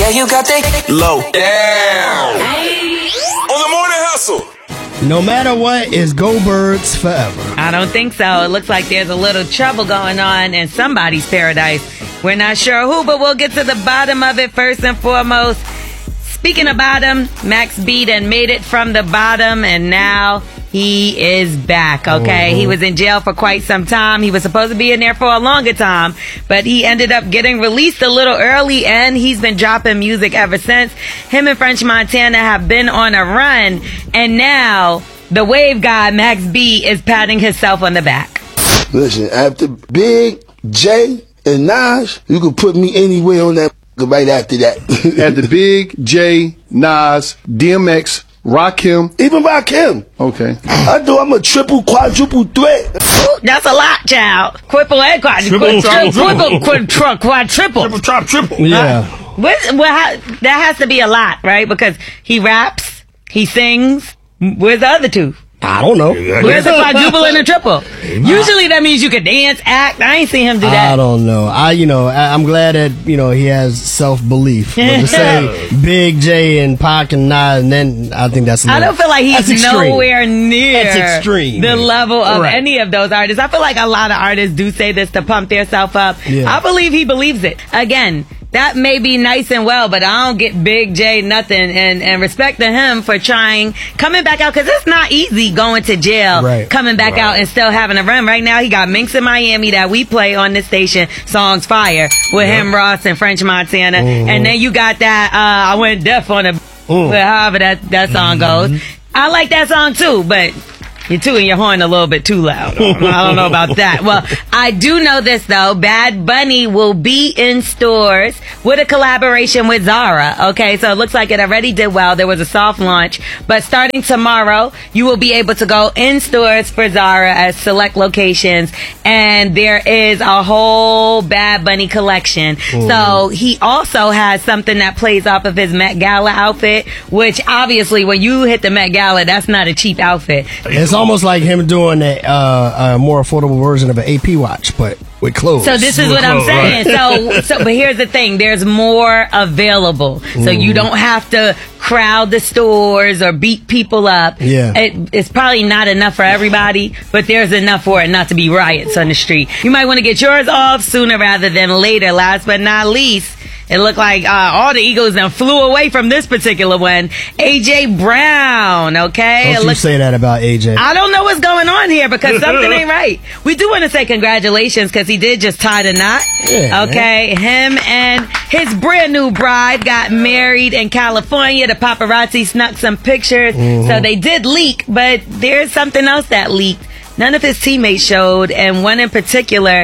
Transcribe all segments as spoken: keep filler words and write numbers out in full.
Yeah, you got that low down. On the morning hustle. No matter what, it's Go Birds forever. I don't think so. It looks like there's a little trouble going on in somebody's paradise. We're not sure who, but we'll get to the bottom of it first and foremost. Speaking of bottom, Max B done made it from the bottom, and now he is back, okay? Mm-hmm. He was in jail for quite some time. He was supposed to be in there for a longer time, but he ended up getting released a little early, and he's been dropping music ever since. Him and French Montana have been on a run, and now the wave guy, Max B, is patting himself on the back. Listen, after Big J and Nas, you can put me anywhere on that right after that. After Big J, Nas, D M X, Rakim. Even Rakim. Okay. I know I'm a triple, quadruple threat. Ooh, that's a lot, child. Quadruple and quadruple. Triple, triple, quadruple, quadruple. Triple, trap, triple. Yeah. What, well, how, that has to be a lot, right? Because he raps, he sings. Where's the other two? I don't know. Where's the quadruple and the triple? Usually that means you could dance, act. I ain't seen him do that. I don't know. I, you know, I, I'm glad that, you know, he has self-belief. But to say Big J and Pac and Nas, and then I think that's a little, I don't feel like he's nowhere near that's extreme. the level of right. any of those artists. I feel like a lot of artists do say this to pump themselves up. Yeah. I believe he believes it. Again, that may be nice and well, but I don't get Big J nothing, and, and respect to him for trying, coming back out, because it's not easy going to jail, right. coming back right. out and still having a run. Right now, he got Minx in Miami that we play on this station, Songs Fire, with yep. him, Ross, and French Montana. Mm-hmm. And then you got that, uh, I went deaf on a, mm. however that, that song mm-hmm. goes. I like that song too, but you're tooting your horn a little bit too loud. I don't know about that. Well, I do know this, though. Bad Bunny will be in stores with a collaboration with Zara. Okay, so it looks like it already did well. There was a soft launch. But starting tomorrow, you will be able to go in stores for Zara at select locations. And there is a whole Bad Bunny collection. Ooh. So he also has something that plays off of his Met Gala outfit, which obviously when you hit the Met Gala, that's not a cheap outfit. It's almost like him doing a, uh, a more affordable version of an A P watch, but with clothes. So this is with what clothes, I'm saying. Right. So, so, but here's the thing: there's more available, so mm. you don't have to crowd the stores or beat people up. Yeah, it, it's probably not enough for everybody, but there's enough for it not to be riots on the street. You might want to get yours off sooner rather than later. Last but not least, it looked like uh, all the Eagles now flew away from this particular one. A J Brown, okay? Don't you look, say that about A J. I don't know what's going on here because something ain't right. We do want to say congratulations because he did just tie the knot. Yeah, okay, man. him and his brand new bride got married in California. The paparazzi snuck some pictures, mm-hmm. so they did leak, but there's something else that leaked. None of his teammates showed, and one in particular,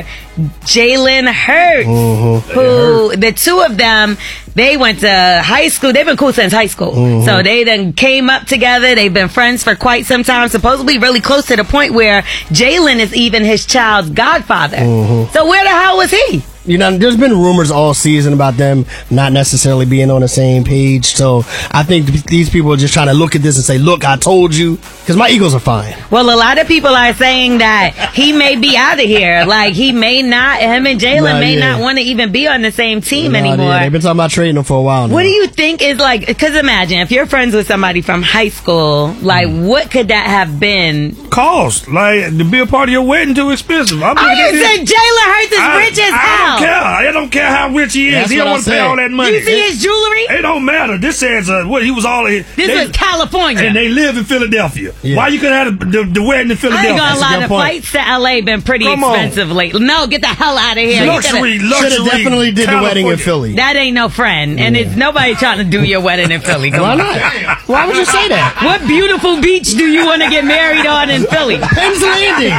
Jalen Hurts, mm-hmm. who the two of them, they went to high school. They've been cool since high school. Mm-hmm. So they then came up together. They've been friends for quite some time, supposedly really close to the point where Jalen is even his child's godfather. Mm-hmm. So where the hell was he? You know, there's been rumors all season about them not necessarily being on the same page. So I think these people are just trying to look at this and say, look, I told you, because my Eagles are fine. Well, a lot of people are saying that he may be out of here. Like, he may not, him and Jalen nah, may yeah. not want to even be on the same team nah, anymore. Yeah. They've been talking about trading him for a while now. What do you think is like, because imagine, if you're friends with somebody from high school, like, mm. what could that have been? Cost. Like, to be a part of your wedding, too expensive. I mean, oh, you said Jalen Hurts is I, rich as I hell. I don't care. I don't care how rich he is. That's he don't want to pay all that money. You see his jewelry? It don't matter. This says uh, what he was all in. This they, was California, and they live in Philadelphia. Yeah. Why you couldn't have the, the, the wedding in Philadelphia? I ain't gonna lie, the flights to L A been pretty Come expensive on. lately. No, get the hell out of here. Luxury, luxury. Should have definitely did California. The wedding in Philly. That ain't no friend, and yeah. it's nobody trying to do your wedding in Philly. Come Why on. not? Why would you say that? What beautiful beach do you want to get married on in Philly? Penn's Landing.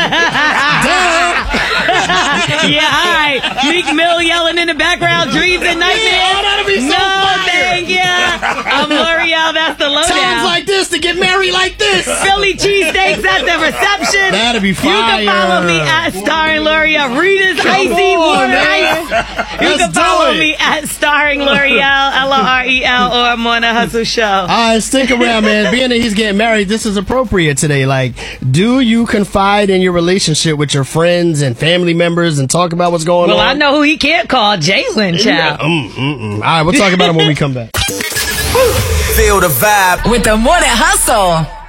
Yeah, all right. Meek Mill yelling in the background, dreams and nightmares. Yeah, that'll be so no, fire. thank you. I'm L'Oreal, that's the lowdown. Sounds like this to get married like this. Philly cheesesteaks at the reception. That'll be fire. You can follow me at Star and L'Oreal. Rita's Come Icy on, Water man. Ice. You can follow me at Starring L'Oreal, L O R E L, or I'm on a Hustle Show. All right, stick around, man. Being that he's getting married, this is appropriate today. Like, do you confide in your relationship with your friends and family members and talk about what's going well, on? Well, I know who he can't call, Jalen, child. Yeah. Mm, mm, mm. All right, we'll talk about it when we come back. Feel the vibe with the Morning Hustle.